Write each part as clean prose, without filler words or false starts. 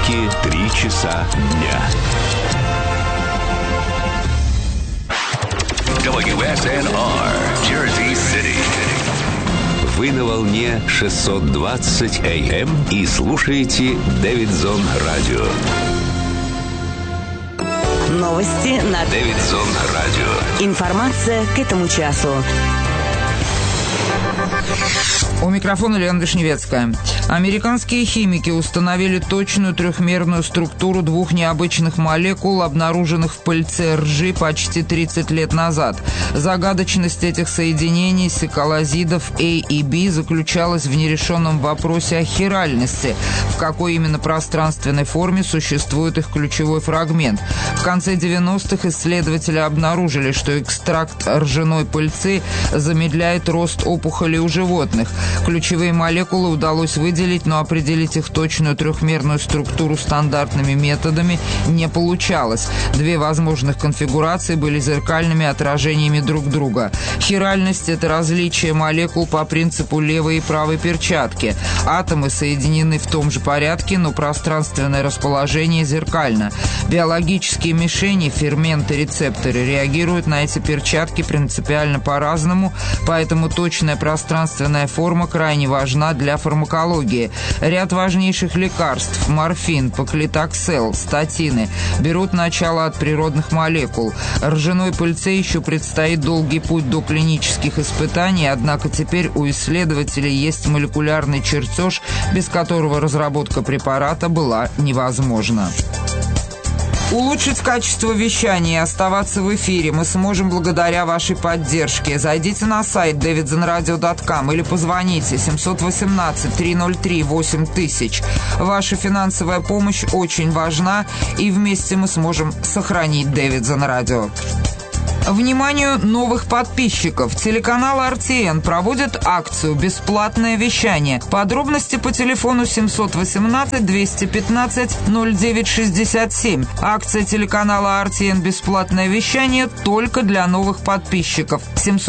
Америки 3 часа дня. WSNR, Jersey City. Вы на волне 620 AM и слушаете Дэвидсон Радио. Новости на Дэвидсон Радио. Информация к этому часу. У микрофона Лена Вишневецкая. Американские химики установили точную трехмерную структуру двух необычных молекул, обнаруженных в пыльце ржи почти 30 лет назад. Загадочность этих соединений секалозидов A и B заключалась в нерешенном вопросе о хиральности, в какой именно пространственной форме существует их ключевой фрагмент. В конце 90-х исследователи обнаружили, что экстракт ржаной пыльцы замедляет рост опухолей у животных. Ключевые молекулы удалось выделить, но определить их точную трехмерную структуру стандартными методами не получалось. Две возможных конфигурации были зеркальными отражениями друг друга. Хиральность – это различие молекул по принципу левой и правой перчатки. Атомы соединены в том же порядке, но пространственное расположение зеркально. Биологические мишени, ферменты, рецепторы реагируют на эти перчатки принципиально по-разному, поэтому точная пространственная форма крайне важна для фармакологии. Ряд важнейших лекарств – морфин, паклитоксел, статины – берут начало от природных молекул. Ржаной пыльце еще предстоит долгий путь до клинических испытаний, однако теперь у исследователей есть молекулярный чертеж, без которого разработка препарата была невозможна. Улучшить качество вещания и оставаться в эфире мы сможем благодаря вашей поддержке. Зайдите на сайт davidsonradio.com или позвоните 718-303-8000. Ваша финансовая помощь очень важна, и вместе мы сможем сохранить Davidson Radio. Вниманию новых подписчиков! Телеканал RTN проводит акцию «Бесплатное вещание». Подробности по телефону 718-215-0967. Акция телеканала RTN «Бесплатное вещание» только для новых подписчиков.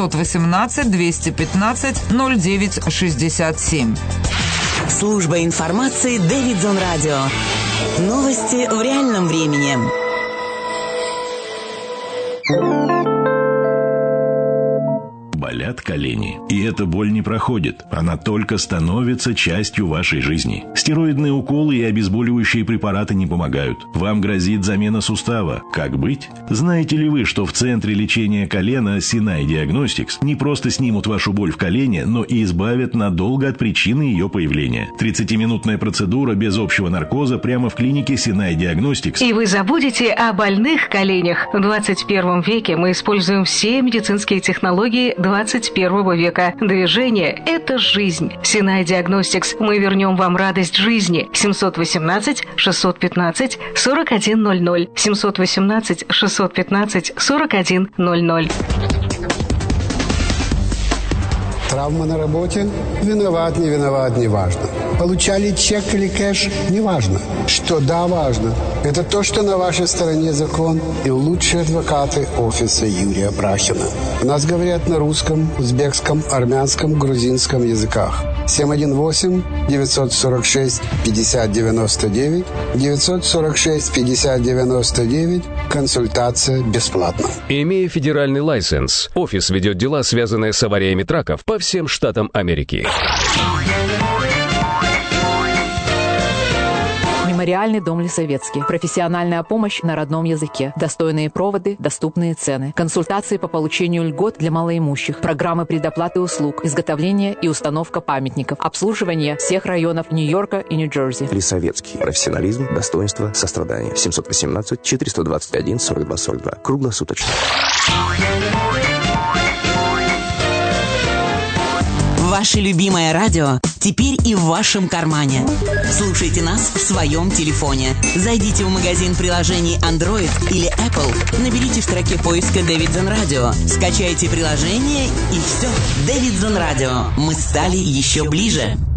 718-215-0967. Служба информации Дэвидсон Радио. Новости в реальном времени. Болят колени. И эта боль не проходит. Она только становится частью вашей жизни. Стероидные уколы и обезболивающие препараты не помогают. Вам грозит замена сустава. Как быть? Знаете ли вы, что в центре лечения колена Sinai Diagnostics не просто снимут вашу боль в колене, но и избавят надолго от причины ее появления? 30-минутная процедура без общего наркоза прямо в клинике Sinai Diagnostics. И вы забудете о больных коленях. В 21 веке мы используем все медицинские технологии 21 века. Движение – это жизнь. Sinai Diagnostics. Мы вернем вам радость жизни. 718-615-4100. 718-615-4100. Травма на работе? Виноват, не виноват, не важно. Получали чек или кэш? Не важно. Что да, важно. Это то, что на вашей стороне закон и лучшие адвокаты офиса Юрия Брахина. У нас говорят на русском, узбекском, армянском, грузинском языках. 718-946-5099, 946-5099. Консультация бесплатна. Имея федеральный лайсенс, офис ведет дела, связанные с авариями траков по всем штатам Америки. Мемориальный дом Лисовецкий. Профессиональная помощь на родном языке. Достойные проводы, доступные цены. Консультации по получению льгот для малоимущих. Программы предоплаты услуг. Изготовление и установка памятников. Обслуживание всех районов Нью-Йорка и Нью-Джерси. Лисовецкий. Профессионализм, достоинство, сострадание. 718-421-4242. Круглосуточно. Ваше любимое радио теперь и в вашем кармане. Слушайте нас в своем телефоне. Зайдите в магазин приложений Android или Apple, наберите в строке поиска Davidson Radio, скачайте приложение и все. Davidson Radio. Мы стали еще ближе.